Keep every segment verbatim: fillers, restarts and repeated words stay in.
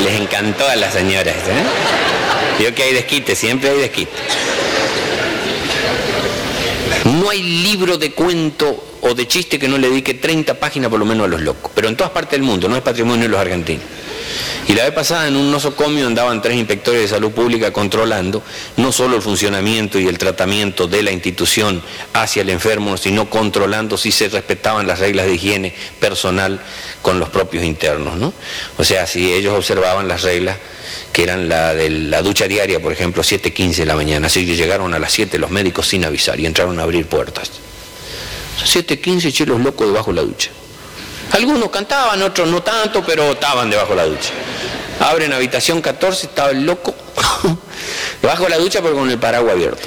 Les encantó a las señoras, ¿eh? Vio que hay desquite, siempre hay desquite. No hay libro de cuento o de chiste que no le dedique treinta páginas por lo menos a los locos, pero en todas partes del mundo, no es patrimonio de los argentinos. Y la vez pasada en un nosocomio andaban tres inspectores de salud pública controlando no solo el funcionamiento y el tratamiento de la institución hacia el enfermo, sino controlando si se respetaban las reglas de higiene personal con los propios internos, ¿no? O sea, si ellos observaban las reglas que eran la de la ducha diaria, por ejemplo, siete quince de la mañana, así que llegaron a las siete los médicos sin avisar y entraron a abrir puertas. siete quince, che, los locos debajo de la ducha. Algunos cantaban, otros no tanto, pero estaban debajo de la ducha. Abren habitación catorce, estaba el loco debajo de la ducha pero con el paraguas abierto.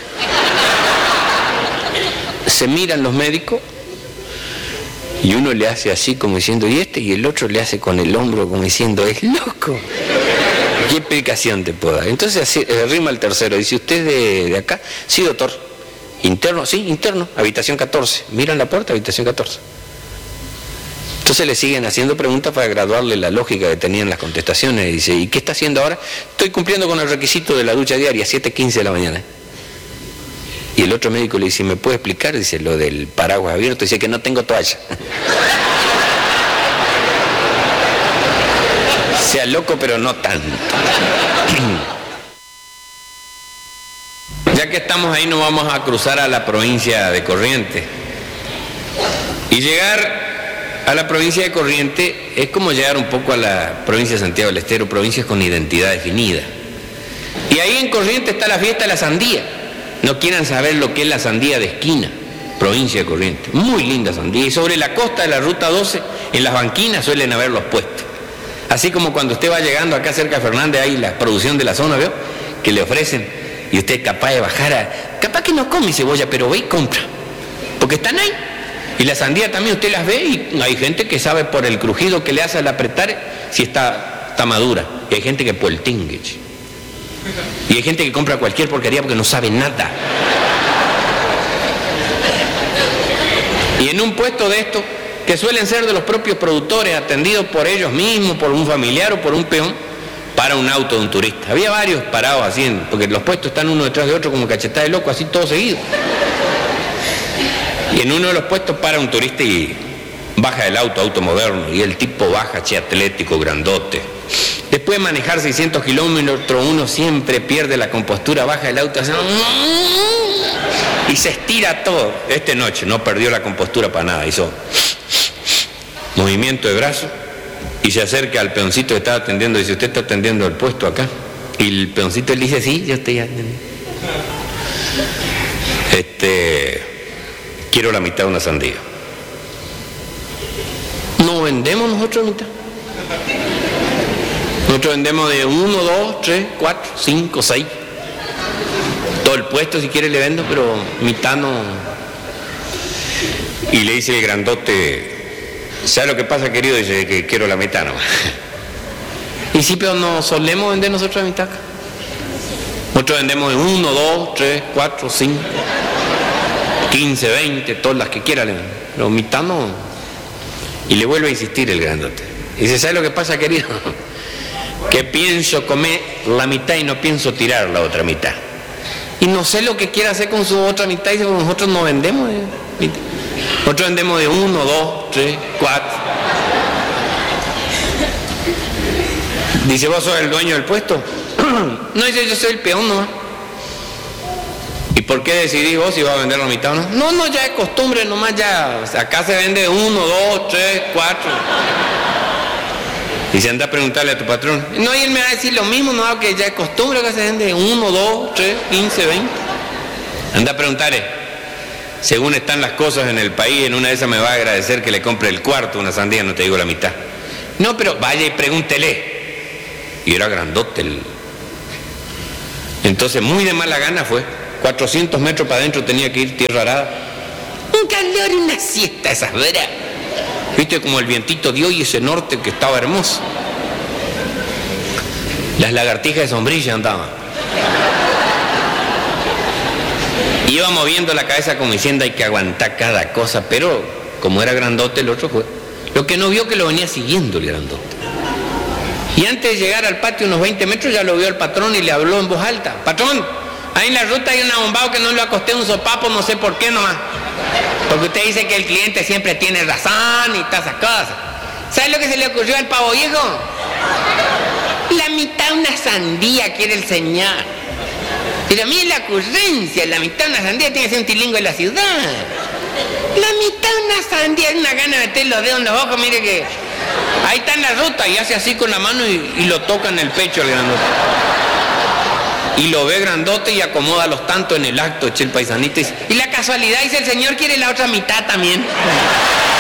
Se miran los médicos y uno le hace así como diciendo ¿y este? Y el otro le hace con el hombro como diciendo ¿es loco? ¿Qué explicación te puedo dar? Entonces así, rima el tercero, dice ¿usted de, de acá? Sí, doctor. ¿Interno? Sí, interno, habitación catorce. Miran la puerta, habitación catorce. Entonces le siguen haciendo preguntas para graduarle la lógica que tenían las contestaciones. Y dice, ¿y qué está haciendo ahora? Estoy cumpliendo con el requisito de la ducha diaria, siete quince de la mañana. Y el otro médico le dice, ¿me puede explicar? Dice, lo del paraguas abierto. Dice que no tengo toalla. Sea loco, pero no tanto. Ya que estamos ahí, nos vamos a cruzar a la provincia de Corrientes. Y llegar a la provincia de Corrientes es como llegar un poco a la provincia de Santiago del Estero, provincias con identidad definida. Y ahí en Corrientes está la fiesta de la sandía. No quieran saber lo que es la sandía de esquina, provincia de Corrientes. Muy linda sandía. Y sobre la costa de la ruta doce, en las banquinas suelen haber los puestos. Así como cuando usted va llegando acá cerca de Fernández, hay la producción de la zona, ¿veo? Que le ofrecen. Y usted es capaz de bajar a... Capaz que no come cebolla, pero ve y compra. Porque están ahí. Y la sandía también usted las ve y hay gente que sabe por el crujido que le hace al apretar si está, está madura. Y hay gente que por el tingue. Y hay gente que compra cualquier porquería porque no sabe nada. Y en un puesto de estos, que suelen ser de los propios productores, atendidos por ellos mismos, por un familiar o por un peón, para un auto de un turista. Había varios parados así, porque los puestos están uno detrás de otro como cachetada de loco, así todo seguido. Y en uno de los puestos para un turista y baja el auto, auto moderno, y el tipo baja, che, atlético, grandote. Después de manejar seiscientos kilómetros, uno siempre pierde la compostura, baja el auto, hace... y se estira todo. Esta noche no perdió la compostura para nada, hizo movimiento de brazo y se acerca al peoncito que estaba atendiendo y dice, ¿usted está atendiendo el puesto acá? Y el peoncito le dice, sí, yo estoy atendiendo. Este... Quiero la mitad de una sandía. No vendemos nosotros mitad. Nosotros vendemos de uno, dos, tres, cuatro, cinco, seis. Todo el puesto si quiere le vendo, pero mitad no. Y le dice el grandote, ¿sabe lo que pasa, querido? Dice que quiero la mitad nomás. Y sí, pero no solemos vender nosotros la mitad. Nosotros vendemos de uno, dos, tres, cuatro, cinco. quince, veinte, todas las que quiera, pero mitad no. Y le vuelve a insistir el grandote. Y dice, ¿sabe lo que pasa, querido? Que pienso comer la mitad y no pienso tirar la otra mitad. Y no sé lo que quiere hacer con su otra mitad. Y dice, nosotros no vendemos de mitad. Nosotros vendemos de uno, dos, tres, cuatro. Dice, ¿vos sos el dueño del puesto? No, dice, yo soy el peón nomás. ¿Y por qué decidí vos si vas a vender la mitad o no? No, no, ya es costumbre nomás, ya. O sea, acá se vende uno, dos, tres, cuatro. Y se anda a preguntarle a tu patrón. No, y él me va a decir lo mismo, no, que ya es costumbre que se vende uno, dos, tres, quince, veinte. Anda a preguntarle. Según están las cosas en el país, en una de esas me va a agradecer que le compre el cuarto una sandía, no te digo la mitad. No, pero vaya y pregúntele. Y era grandote el... Entonces, muy de mala gana fue. cuatrocientos metros para adentro tenía que ir tierra arada. Un calor y una siesta esas veras. Viste como el vientito dio y ese norte que estaba hermoso. Las lagartijas de sombrilla andaban. Iba moviendo la cabeza como diciendo hay que aguantar cada cosa, pero como era grandote el otro fue. Lo que no vio que lo venía siguiendo el grandote. Y antes de llegar al patio, unos veinte metros, ya lo vio el patrón y le habló en voz alta. Patrón, ahí en la ruta hay un abombado que no le acosté un sopapo, no sé por qué nomás. Porque usted dice que el cliente siempre tiene razón y todas esas cosas. ¿Sabe lo que se le ocurrió al pavo viejo? La mitad una sandía quiere el señor. Pero mire la ocurrencia, la mitad una sandía tiene que ser un tilingo de la ciudad. La mitad una sandía es una gana de meter los dedos en los ojos, mire que... Ahí está en la ruta y hace así con la mano y, y lo toca en el pecho el grandote. Y lo ve grandote y acomoda los tantos en el acto, che, el paisanito. Y, y la casualidad dice, el señor quiere la otra mitad también.